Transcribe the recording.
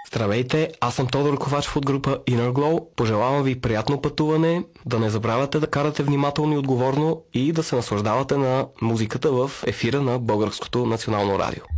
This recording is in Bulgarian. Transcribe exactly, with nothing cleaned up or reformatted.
Здравейте, аз съм Тодор Ковачев от група Inner Glow. Пожелавам ви приятно пътуване, да не забравяте да карате внимателно и отговорно и да се наслаждавате на музиката в ефира на Българското национално радио.